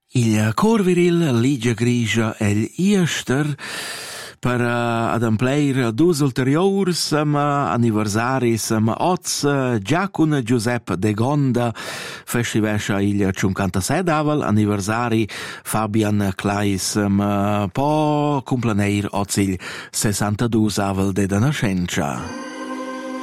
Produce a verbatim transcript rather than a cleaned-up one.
Il cor viril Ligia Grigia el Iester per uh, ad ampleir dus ulteriors um, anniversaris um, oz uh, già con Giuseppe De Gonda festivescia il cinquantasette avel anniversari Fabian Clais um, uh, po cumpleneir oz il sessantadue avel de da nascenza.